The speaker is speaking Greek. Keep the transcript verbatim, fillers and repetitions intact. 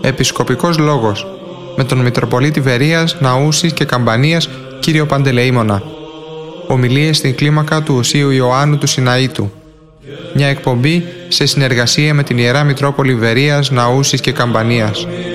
Επισκοπικός λόγος, με τον Μητροπολίτη Βερίας, Ναούσης και Καμπανίας, κύριο Παντελεήμονα. Ομιλίες στην κλίμακα του Οσίου Ιωάννου του Σιναήτου. Μια εκπομπή σε συνεργασία με την Ιερά Μητρόπολη Βερίας, Ναούσης και Καμπανίας.